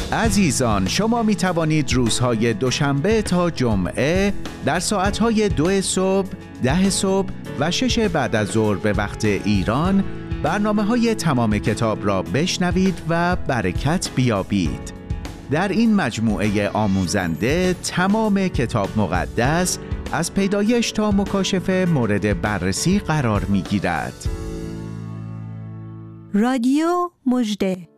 عزیزان، شما می توانید روزهای دوشنبه تا جمعه در ساعتهای 2 صبح، 10 صبح و 6 بعد از ظهر به وقت ایران برنامه‌های تمام کتاب را بشنوید و برکت بیابید. در این مجموعه آموزنده تمام کتاب مقدس از پیدایش تا مکاشفه مورد بررسی قرار می‌گیرد. رادیو مژده